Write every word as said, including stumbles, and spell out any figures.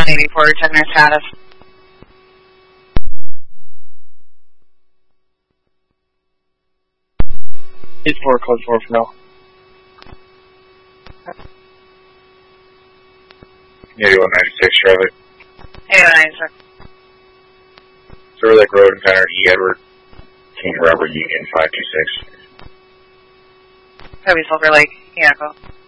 one eighty-four, checking their status. eighty-four, code four for now. eighty-one ninety-six, traffic. eighty-one ninety-six. Silver Lake Road, Encounter E. Edward, King Robert Union, five two six. Heavy Silver Lake, yeah, go.